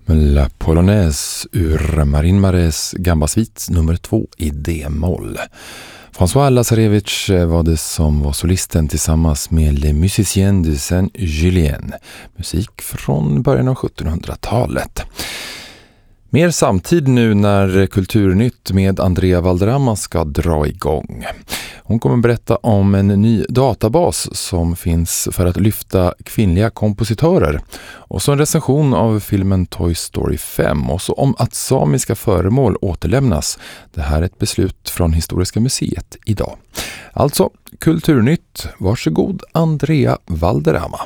La Polonaise ur Marin Marais Gambasvit nummer 2 i D-moll. François Lazarevich var det som var solisten tillsammans med Les Musiciens de Saint-Julien. Musik från början av 1700-talet. Mer samtid nu när Kulturnytt med Andrea Valderrama ska dra igång. Hon kommer berätta om en ny databas som finns för att lyfta kvinnliga kompositörer. Och så en recension av filmen Toy Story 5 och så om att samiska föremål återlämnas. Det här är ett beslut från Historiska museet idag. Alltså, Kulturnytt. Varsågod Andrea Valderrama.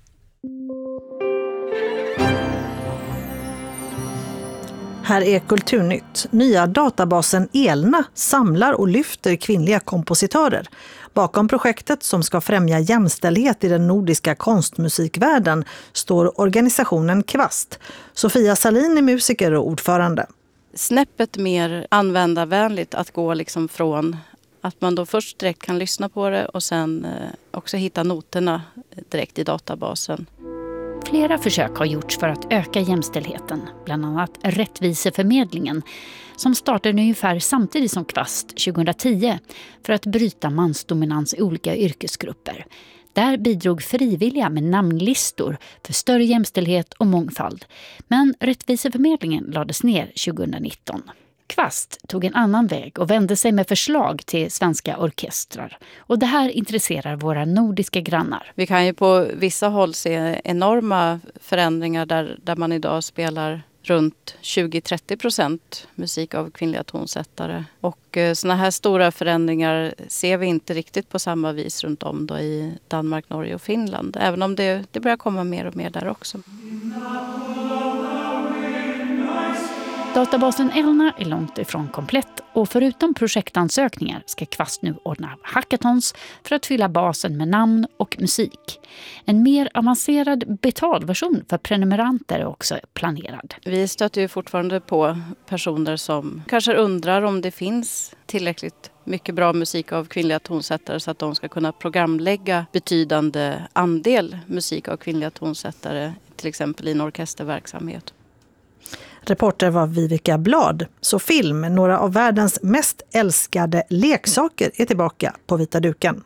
Här är Kulturnytt. Nya databasen Elna samlar och lyfter kvinnliga kompositörer. Bakom projektet som ska främja jämställdhet i den nordiska konstmusikvärlden står organisationen Kvast. Sofia Salin är musiker och ordförande. Snäppet mer användarvänligt att gå liksom från att man då först direkt kan lyssna på det och sen också hitta noterna direkt i databasen. Flera försök har gjorts för att öka jämställdheten, bland annat Rättviseförmedlingen, som startade ungefär samtidigt som Kvast 2010 för att bryta mansdominans i olika yrkesgrupper. Där bidrog frivilliga med namnlistor för större jämställdhet och mångfald. Men Rättviseförmedlingen lades ner 2019. Kvast tog en annan väg och vände sig med förslag till svenska orkestrar. Och det här intresserar våra nordiska grannar. Vi kan ju på vissa håll se enorma förändringar där man idag spelar runt 20-30% musik av kvinnliga tonsättare. Och såna här stora förändringar ser vi inte riktigt på samma vis runt om då i Danmark, Norge och Finland. Även om det börjar komma mer och mer där också. Databasen Elna är långt ifrån komplett och förutom projektansökningar ska Kvast nu ordna hackathons för att fylla basen med namn och musik. En mer avancerad betalversion för prenumeranter är också planerad. Vi stöter ju fortfarande på personer som kanske undrar om det finns tillräckligt mycket bra musik av kvinnliga tonsättare så att de ska kunna programlägga betydande andel musik av kvinnliga tonsättare, till exempel i en orkesterverksamhet. Reporter var Vivica Blad. Så film, några av världens mest älskade leksaker är tillbaka på vita duken.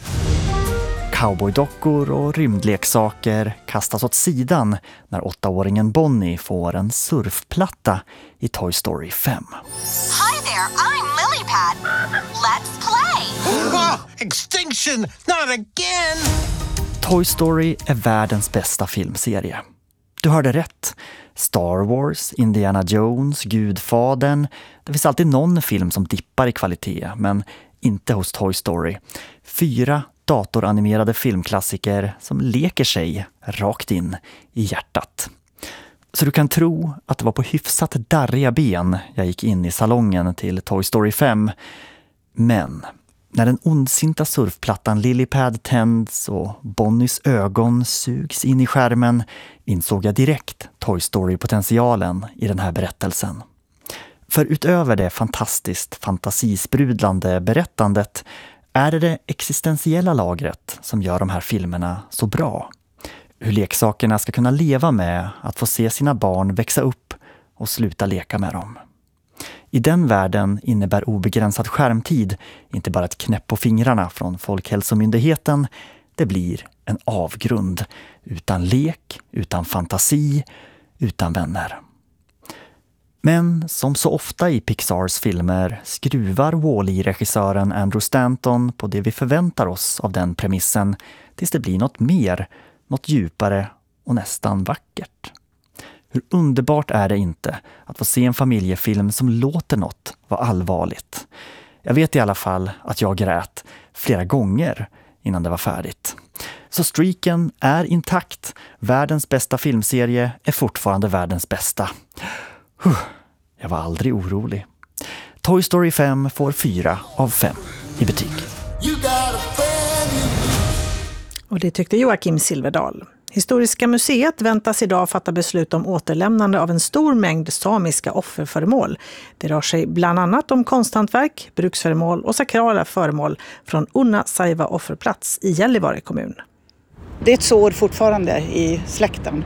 Cowboydockor och rymdleksaker kastas åt sidan när 8-åringen Bonnie får en surfplatta i Toy Story 5. Hi there, I'm Lilypad. Let's play! Oh, extinction! Not again! Toy Story är världens bästa filmserie. Du hörde rätt. Star Wars, Indiana Jones, Gudfadern. Det finns alltid någon film som dippar i kvalitet, men inte hos Toy Story. 4 datoranimerade filmklassiker som leker sig rakt in i hjärtat. Så du kan tro att det var på hyfsat darriga ben jag gick in i salongen till Toy Story 5. Men när den ondsinta surfplattan Lilypad tänds och Bonnies ögon sugs in i skärmen insåg jag direkt Toy Story-potentialen i den här berättelsen. För utöver det fantastiskt fantasisprudlande berättandet är det existentiella lagret som gör de här filmerna så bra. Hur leksakerna ska kunna leva med att få se sina barn växa upp och sluta leka med dem. I den världen innebär obegränsad skärmtid inte bara ett knäpp på fingrarna från Folkhälsomyndigheten. Det blir en avgrund utan lek, utan fantasi, utan vänner. Men som så ofta i Pixars filmer skruvar Wall-E-regissören Andrew Stanton på det vi förväntar oss av den premissen tills det blir något mer, något djupare och nästan vackert. Hur underbart är det inte att få se en familjefilm som låter något vara allvarligt? Jag vet i alla fall att jag grät flera gånger innan det var färdigt. Så streaken är intakt. Världens bästa filmserie är fortfarande världens bästa. Jag var aldrig orolig. Toy Story 5 får 4 av 5 i betyg. Och det tyckte Joakim Silverdal. Historiska museet väntas idag fatta beslut om återlämnande av en stor mängd samiska offerföremål. Det rör sig bland annat om konsthantverk, bruksföremål och sakrala föremål från Unna Saiva offerplats i Gällivare kommun. Det är ett sår fortfarande i släkten.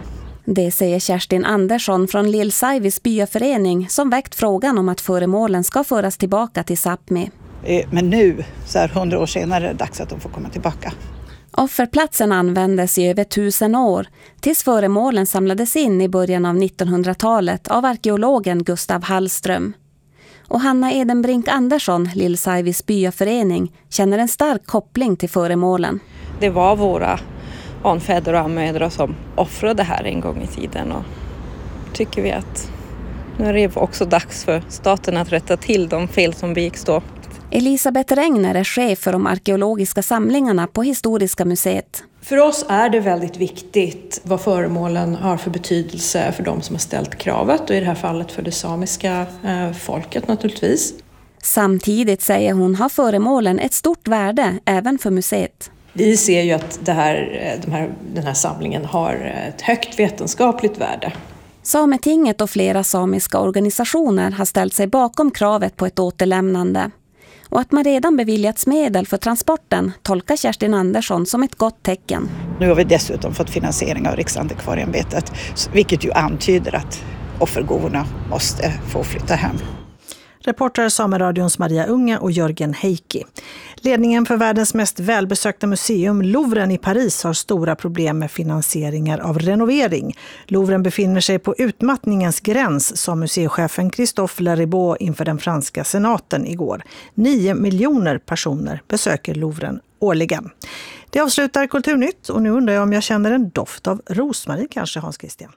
Det säger Kerstin Andersson från Lill Saivis byaförening som väckt frågan om att föremålen ska föras tillbaka till Sápmi. Men nu, så här 100 år senare, är det dags att de får komma tillbaka. Offerplatsen användes i över 1000 år tills föremålen samlades in i början av 1900-talet av arkeologen Gustav Hallström. Och Hanna Edenbrink Andersson, Lill Saivis byaförening, känner en stark koppling till föremålen. Det var våra anfäder och anmödrar som offrade här en gång i tiden, och tycker vi att nu är det också dags för staten att rätta till de fel som begicks då. Elisabeth Regner är chef för de arkeologiska samlingarna på Historiska museet. För oss är det väldigt viktigt vad föremålen har för betydelse för de som har ställt kravet, och i det här fallet för det samiska folket naturligtvis. Samtidigt, säger hon, har föremålen ett stort värde även för museet. Vi ser ju att den här samlingen har ett högt vetenskapligt värde. Sametinget och flera samiska organisationer har ställt sig bakom kravet på ett återlämnande. Och att man redan beviljats medel för transporten tolkar Kerstin Andersson som ett gott tecken. Nu har vi dessutom fått finansiering av Riksantikvarieämbetet, vilket ju antyder att offergåvorna måste få flytta hem. Reporter Sameradions Maria Unge och Jörgen Heikki. Ledningen för världens mest välbesökta museum, Louvren i Paris, har stora problem med finansieringar av renovering. Louvren befinner sig på utmattningens gräns, sa museichefen Christophe Laribaud inför den franska senaten igår. 9 miljoner personer besöker Louvren årligen. Det avslutar Kulturnytt, och nu undrar jag om jag känner en doft av rosmarin kanske, Hans Christian?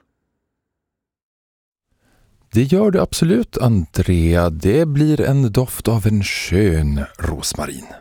Det gör du absolut, Andrea. Det blir en doft av en skön rosmarin.